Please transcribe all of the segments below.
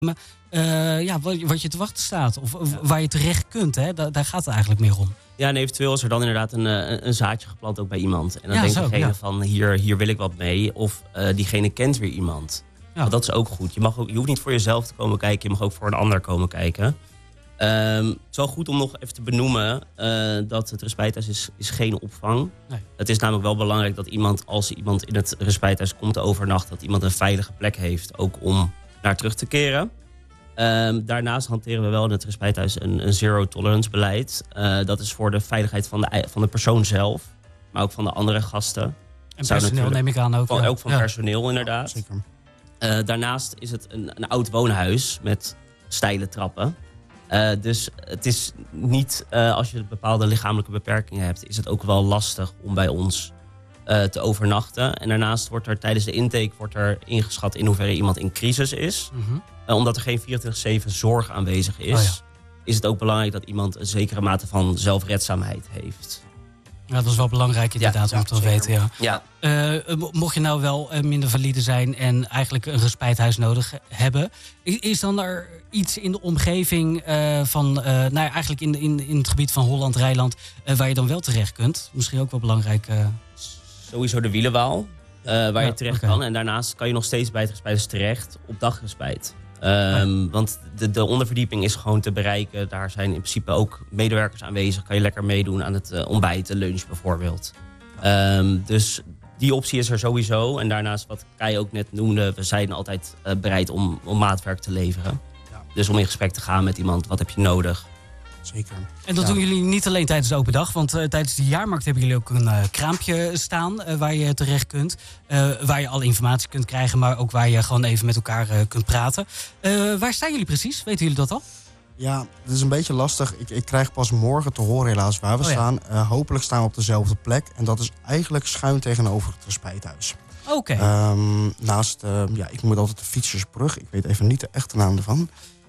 wat je te wachten staat. Of waar je terecht kunt. Hè? Daar gaat het eigenlijk meer om. Ja, en eventueel is er dan inderdaad een zaadje geplant ook bij iemand. En dan denkt diegene van hier wil ik wat mee. Of diegene kent weer iemand. Ja. Maar dat is ook goed. Je hoeft niet voor jezelf te komen kijken. Je mag ook voor een ander komen kijken. Het is wel goed om nog even te benoemen dat het respijthuis is geen opvang. Nee. Het is namelijk wel belangrijk dat als iemand in het respijthuis komt te overnachten, dat iemand een veilige plek heeft, ook om naar terug te keren. Daarnaast hanteren we wel in het respijthuis een zero tolerance beleid. Dat is voor de veiligheid van de persoon zelf, maar ook van de andere gasten. En personeel neem ik aan ook. Ook van personeel inderdaad. Ja, zeker. Daarnaast is het een oud woonhuis met steile trappen. Dus het is niet, als je bepaalde lichamelijke beperkingen hebt, is het ook wel lastig om bij ons te overnachten. En daarnaast wordt er tijdens de intake ingeschat in hoeverre iemand in crisis is. Mm-hmm. Omdat er geen 24/7 zorg aanwezig is, is het ook belangrijk dat iemand een zekere mate van zelfredzaamheid heeft. Ja, dat is wel belangrijk inderdaad om te weten. Ja. Mocht je nou wel minder valide zijn en eigenlijk een respijthuis nodig hebben, is dan er iets in de omgeving eigenlijk in het gebied van Holland-Rijnland waar je dan wel terecht kunt? Misschien ook wel belangrijk. Sowieso de Wielenwaal, waar je terecht kan. En daarnaast kan je nog steeds bij het respijthuis terecht op dagrespijt. Want de onderverdieping is gewoon te bereiken. Daar zijn in principe ook medewerkers aanwezig. Kan je lekker meedoen aan het ontbijt, de lunch bijvoorbeeld. Dus die optie is er sowieso. En daarnaast, wat Kai ook net noemde, we zijn altijd bereid om maatwerk te leveren. Ja. Dus om in gesprek te gaan met iemand, wat heb je nodig? Zeker. En dat doen jullie niet alleen tijdens de open dag. Want tijdens de jaarmarkt hebben jullie ook een kraampje staan waar je terecht kunt. Waar je alle informatie kunt krijgen, maar ook waar je gewoon even met elkaar kunt praten. Waar staan jullie precies? Weten jullie dat al? Ja, het is een beetje lastig. Ik krijg pas morgen te horen helaas waar we staan. Hopelijk staan we op dezelfde plek. En dat is eigenlijk schuin tegenover het respijthuis. Oké. Naast, ik moet altijd de Fietsersbrug. Ik weet even niet de echte naam ervan.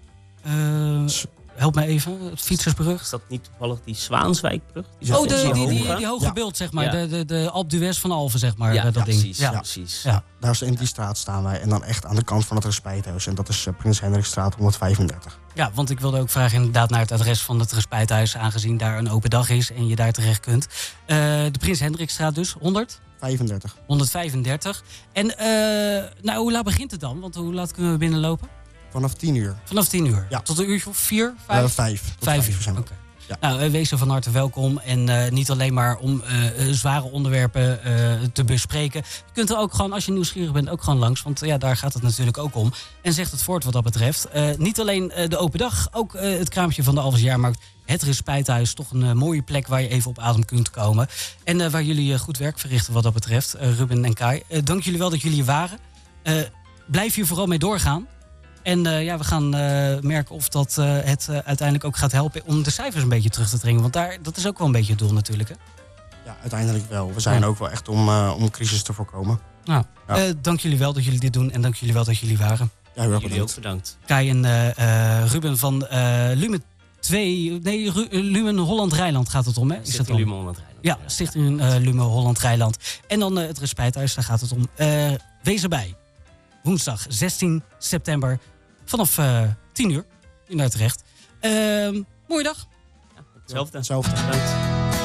Help me even, het Fietsersbrug. Is dat niet toevallig die Zwaanswijkbrug? Die hoge beeld, zeg maar. Ja. De Alpe d'Huez van Alphen, zeg maar. Dat ding. Precies. Ja, precies. Ja. Daar in die straat staan wij. En dan echt aan de kant van het respijthuis. En dat is Prins Hendrikstraat 135. Ja, want ik wilde ook vragen inderdaad naar het adres van het respijthuis, aangezien daar een open dag is en je daar terecht kunt. De Prins Hendrikstraat dus, 135. En hoe laat begint het dan? Want hoe laat kunnen we binnenlopen? Vanaf 10 uur. Vanaf 10 uur? Ja. Tot een uurtje of 4, 5? 5 uur zijn we. Okay. Ja. Nou, wees er van harte welkom. En niet alleen maar om zware onderwerpen te bespreken. Je kunt er ook gewoon, als je nieuwsgierig bent, ook gewoon langs. Want daar gaat het natuurlijk ook om. En zegt het voort wat dat betreft. Niet alleen de open dag, ook het kraampje van de Alphens Jaarmarkt. Het respijthuis, toch een mooie plek waar je even op adem kunt komen. En waar jullie goed werk verrichten wat dat betreft. Ruben en Kai, dank jullie wel dat jullie hier waren. Blijf hier vooral mee doorgaan. En we gaan merken of dat het uiteindelijk ook gaat helpen om de cijfers een beetje terug te dringen. Want dat is ook wel een beetje het doel natuurlijk, hè? Ja, uiteindelijk wel. We zijn ook wel echt om crisis te voorkomen. Nou, dank jullie wel dat jullie dit doen en dank jullie wel dat jullie waren. Ja, heel jullie ook bedankt. Kai en Ruben van Lumen 2... Nee, Lumen Holland-Rijnland gaat het om, hè? Stichting Lumen Holland-Rijnland. Ja, Stichting Lumen Holland-Rijnland. En dan het respijthuis, daar gaat het om. Wees erbij. Woensdag 16 september vanaf 10 uur in Utrecht. Mooie dag. Ja, hetzelfde.